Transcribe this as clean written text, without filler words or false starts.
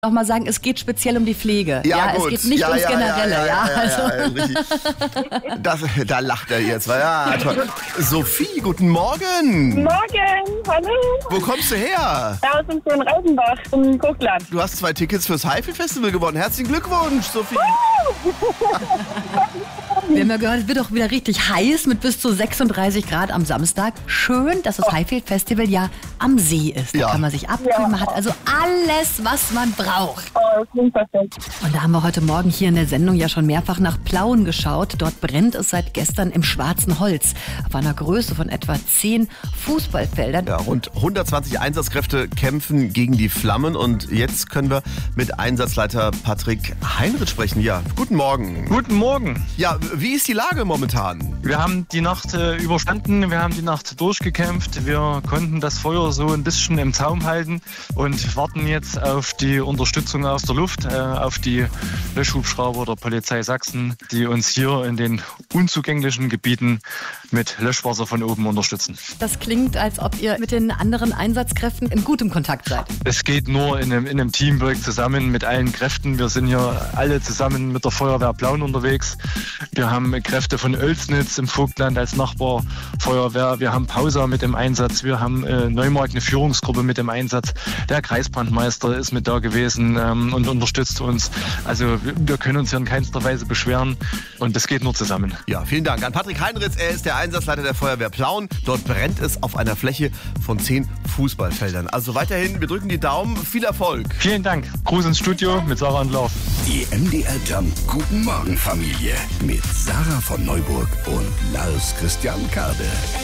Nochmal sagen, es geht speziell um die Pflege. Ja, es gut. geht nicht ums Generelle. Richtig. Da lacht er jetzt. Ja, toll. Sophie, guten Morgen. Morgen, hallo. Wo kommst du her? Ja, aus dem schönen Reisenbach im Guckland. Du hast 2 Tickets fürs Highfield Festival gewonnen. Herzlichen Glückwunsch, Sophie. Wir haben ja gehört, es wird auch wieder richtig heiß mit bis zu 36 Grad am Samstag. Schön, dass das Highfield Festival ja am See ist. Da Ja. kann man sich abkühlen. Man hat also alles, was man braucht. Oh, das klingt perfekt. Und da haben wir heute Morgen hier in der Sendung ja schon mehrfach nach Plauen geschaut. Dort brennt es seit gestern im Schwarzen Holz. Auf einer Größe von etwa 10 Fußballfeldern. Ja, rund 120 Einsatzkräfte kämpfen gegen die Flammen. Und jetzt können wir mit Einsatzleiter Patrick Heinrich sprechen. Ja, guten Morgen. Guten Morgen. Ja, wie ist die Lage momentan? Wir haben die Nacht überstanden, wir haben die Nacht durchgekämpft. Wir konnten das Feuer so ein bisschen im Zaum halten und warten jetzt auf die Unterstützung aus der Luft, auf die Löschhubschrauber der Polizei Sachsen, die uns hier in den unzugänglichen Gebieten mit Löschwasser von oben unterstützen. Das klingt, als ob ihr mit den anderen Einsatzkräften in gutem Kontakt seid. Es geht nur in einem Teamwork zusammen mit allen Kräften. Wir sind hier alle zusammen mit der Feuerwehr Plauen unterwegs. Wir haben Kräfte von Oelsnitz im Vogtland als Nachbarfeuerwehr. Wir haben Pausa mit dem Einsatz. Wir haben Neumarkt, eine Führungsgruppe mit dem Einsatz. Der Kreisbrandmeister ist mit da gewesen und unterstützt uns. Also wir können uns hier in keinster Weise beschweren und das geht nur zusammen. Ja, vielen Dank an Patrick Heinrich. Er ist der Einsatzleiter der Feuerwehr Plauen. Dort brennt es auf einer Fläche von 10 Fußballfeldern. Also weiterhin, wir drücken die Daumen. Viel Erfolg. Vielen Dank. Gruß ins Studio mit Sarah und Lauf. Die MDR Jump Guten Morgen Familie mit Sarah von Neuburg und Lars Christian Kade.